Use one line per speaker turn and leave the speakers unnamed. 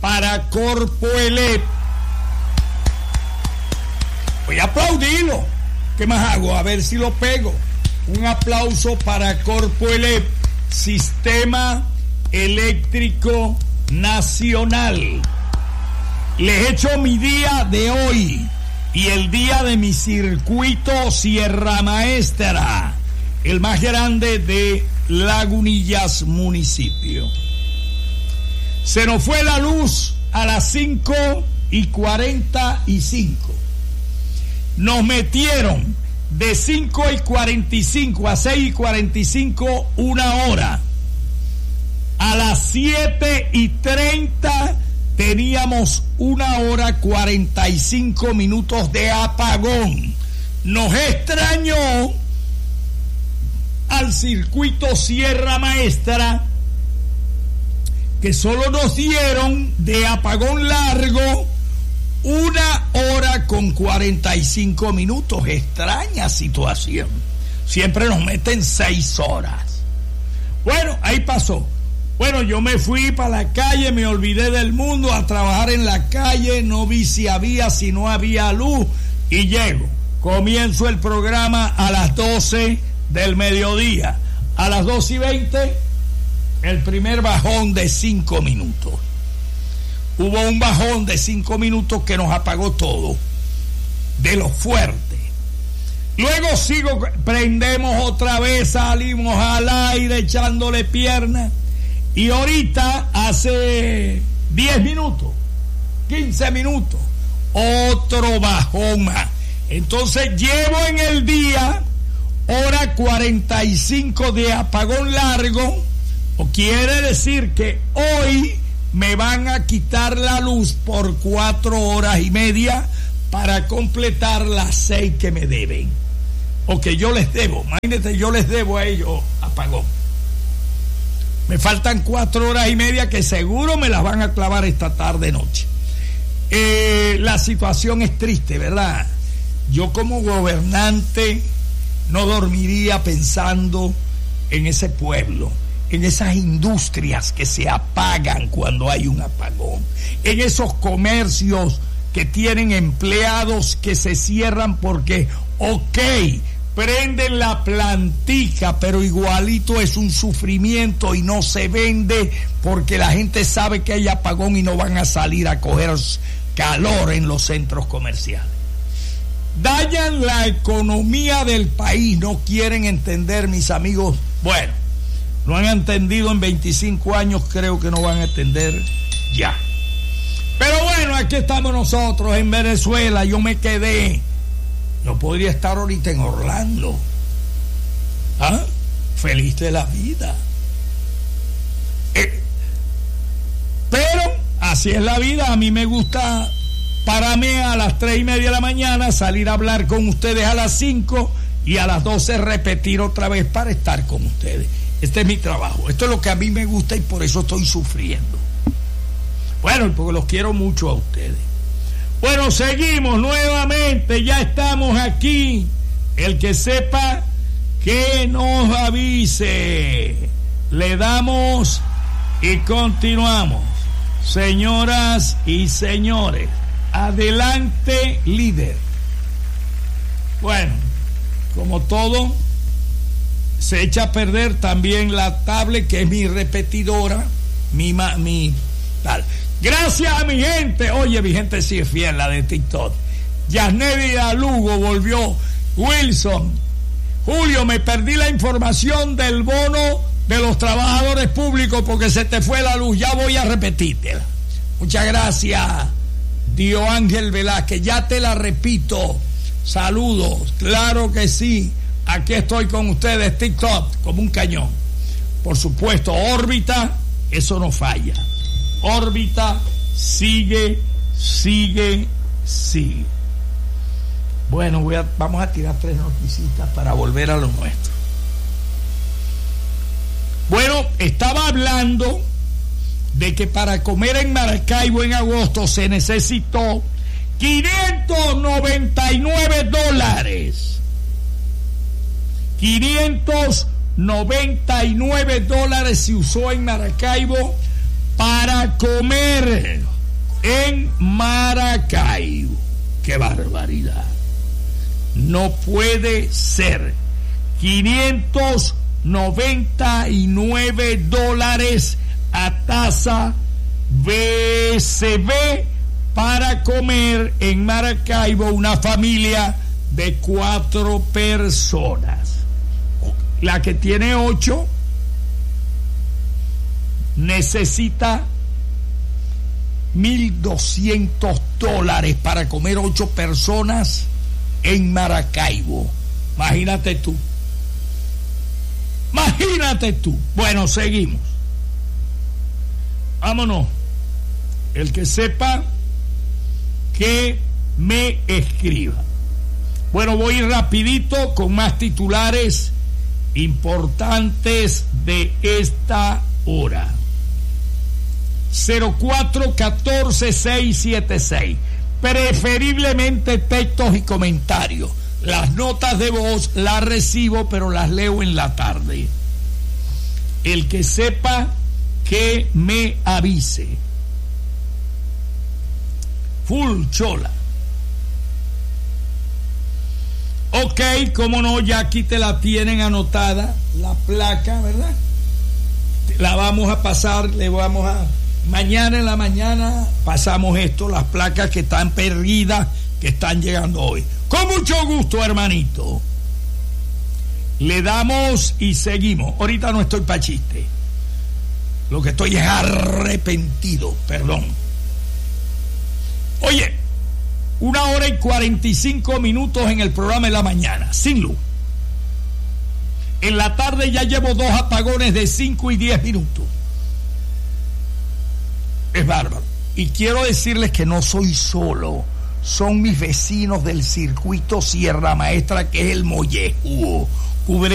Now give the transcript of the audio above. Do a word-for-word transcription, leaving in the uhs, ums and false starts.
para Corpoelec. Voy a aplaudirlo. ¿Qué más hago? A ver si lo pego. Un aplauso para Corpoelec, Sistema Eléctrico Nacional. Les he hecho mi día de hoy y el día de mi circuito Sierra Maestra, el más grande de Lagunillas municipio. Se nos fue la luz a las cinco y cuarenta y cinco. Nos metieron de cinco y cuarenta y cinco a seis y cuarenta y cinco una hora. A las siete y treinta teníamos una hora cuarenta y cinco minutos de apagón. Nos extrañó al circuito Sierra Maestra que solo nos dieron de apagón largo una hora con cuarenta y cinco minutos. Extraña situación. Siempre nos meten seis horas. Bueno, ahí pasó. Bueno, yo me fui para la calle, me olvidé del mundo, a trabajar en la calle, no vi si había, si no había luz, y llego. Comienzo el programa a las doce del mediodía. A las doce y veinte, el primer bajón de cinco minutos. Hubo un bajón de cinco minutos que nos apagó todo, de lo fuerte. Luego sigo, prendemos otra vez, salimos al aire echándole piernas. Y ahorita, hace diez minutos, quince minutos, otro bajón más. Entonces llevo en el día hora cuarenta y cinco de apagón largo, o quiere decir que hoy me van a quitar la luz por cuatro horas y media para completar las seis que me deben, o que yo les debo. Imagínate, yo les debo a ellos apagón. Me faltan cuatro horas y media que seguro me las van a clavar esta tarde noche. Eh, la situación es triste, ¿verdad? Yo como gobernante no dormiría pensando en ese pueblo, en esas industrias que se apagan cuando hay un apagón, en esos comercios que tienen empleados que se cierran porque, ok, prenden la plantica, pero igualito es un sufrimiento y no se vende porque la gente sabe que hay apagón y no van a salir a coger calor en los centros comerciales. Dañan la economía del país, no quieren entender, mis amigos. Bueno, no han entendido en veinticinco años, creo que no van a entender ya. Pero bueno, aquí estamos nosotros en Venezuela. Yo me quedé. Yo podría estar ahorita en Orlando, ¿ah? Feliz de la vida. Eh, pero así es la vida. A mí me gusta pararme a las tres y media de la mañana, salir a hablar con ustedes a las cinco y a las doce repetir otra vez para estar con ustedes. Este es mi trabajo. Esto es lo que a mí me gusta y por eso estoy sufriendo. Bueno, porque los quiero mucho a ustedes. Bueno, seguimos nuevamente, ya estamos aquí. El que sepa, que nos avise. Le damos y continuamos. Señoras y señores, adelante, líder. Bueno, como todo, se echa a perder también la tablet, que es mi repetidora, mi... mi tal. Gracias a mi gente. Oye, mi gente sí es fiel, la de TikTok. Yasnedi Lugo volvió. Wilson, Julio, me perdí la información del bono de los trabajadores públicos porque se te fue la luz. Ya voy a repetírtela. Muchas gracias, Dio Ángel Velázquez. Ya te la repito. Saludos. Claro que sí. Aquí estoy con ustedes, TikTok, como un cañón. Por supuesto, órbita, eso no falla. Órbita sigue, sigue, sigue. Bueno, voy a, vamos a tirar tres noticias para volver a lo nuestro. Bueno, estaba hablando de que para comer en Maracaibo en agosto se necesitó quinientos noventa y nueve dólares. quinientos noventa y nueve dólares se usó en Maracaibo para comer en Maracaibo. ¡Qué barbaridad! No puede ser. quinientos noventa y nueve dólares a tasa B C B para comer en Maracaibo una familia de cuatro personas. La que tiene ocho necesita mil doscientos dólares para comer ocho personas en Maracaibo. Imagínate tú. Imagínate tú. Bueno, seguimos. Vámonos. El que sepa, que me escriba. Bueno, voy rapidito con más titulares importantes de esta hora. cero cuatro catorce seis siete seis. Preferiblemente textos y comentarios. Las notas de voz las recibo, pero las leo en la tarde. El que sepa, que me avise. Full chola. Ok, cómo no, ya aquí te la tienen anotada, la placa, ¿verdad? La vamos a pasar, le vamos a... Mañana en la mañana pasamos esto, las placas que están perdidas, que están llegando hoy. Con mucho gusto, hermanito. Le damos y seguimos. Ahorita no estoy pa' chiste. Lo que estoy es arrepentido, perdón. Oye, una hora y cuarenta y cinco minutos en el programa de la mañana, sin luz. En la tarde ya llevo dos apagones de cinco y diez minutos. Es bárbaro. Y quiero decirles que no soy solo. Son mis vecinos del circuito Sierra Maestra, que es el Mollejudo. Cubre